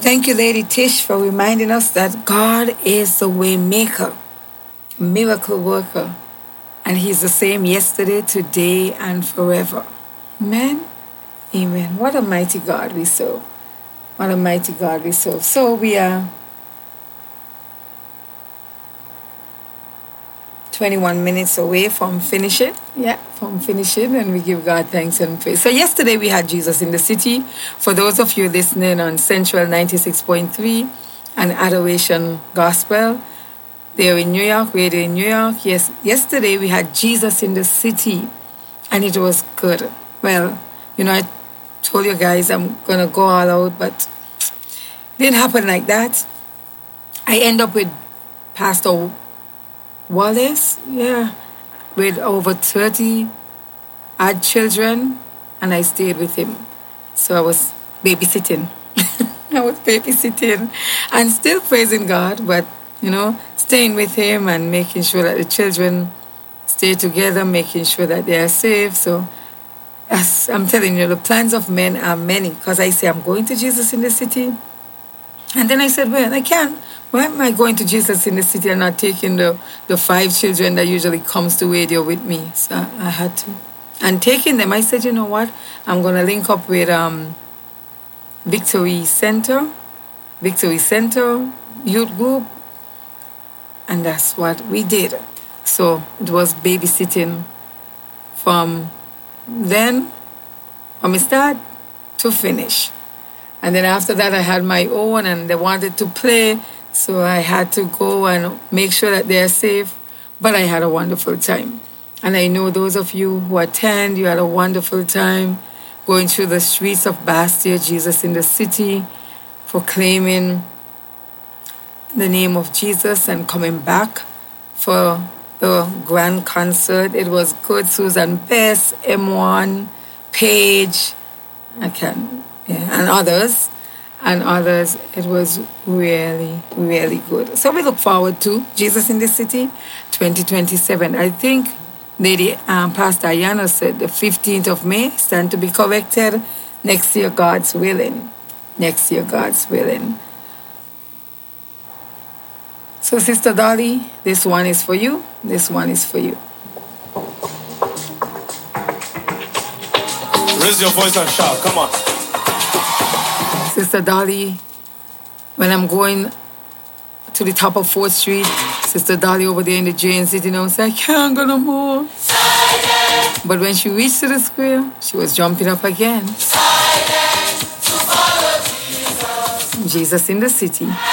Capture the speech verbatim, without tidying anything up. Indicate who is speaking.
Speaker 1: Thank you, Lady Tish, for reminding us that God is the way maker, miracle worker, and He's the same yesterday, today, and forever. Amen. Amen. What a mighty God we serve. What a mighty God we serve. So we are twenty-one minutes away from finishing. Yeah, from finishing, and we give God thanks and praise. So yesterday we had Jesus in the City. For those of you listening on Central ninety-six point three and Adoration Gospel, they're in New York, we're in New York. Yes, yesterday we had Jesus in the City, and it was good. Well, you know, I told you guys I'm gonna go all out, but it didn't happen like that. I end up with Pastor Wallace, yeah, with over thirty odd children, and I stayed with him. So I was babysitting. I was babysitting and still praising God, but, you know, staying with him and making sure that the children stay together, making sure that they are safe. So as I'm telling you, the plans of men are many, because I say I'm going to Jesus in the City. And then I said, well, I can't. Why am I going to Jesus in the City and not taking the, the five children that usually comes to radio with me? So I had to. And taking them, I said, you know what? I'm going to link up with um, Victory Center, Victory Center Youth Group. And that's what we did. So it was babysitting from then, from start to finish. And then after that, I had my own, and they wanted to play. So I had to go and make sure that they're safe. But I had a wonderful time. And I know those of you who attend, you had a wonderful time going through the streets of Bastia, Jesus in the City, proclaiming the name of Jesus and coming back for the grand concert. It was good. Susan Bess, M one, Paige, I can, yeah, and others. And others, it was really, really good. So we look forward to Jesus in the City twenty twenty-seven. I think Lady um, Pastor Ayana said the fifteenth of May, stand to be corrected. Next year, God's willing. Next year, God's willing. So, Sister Dolly, this one is for you. This one is for you.
Speaker 2: Raise your voice and shout. Come on.
Speaker 1: Sister Dolly, when I'm going to the top of fourth Street, Sister Dolly over there in the Jane sitting down said, I can't go no more. Silence. But when she reached to the square, she was jumping up again. Silence. To follow Jesus. Jesus in the City.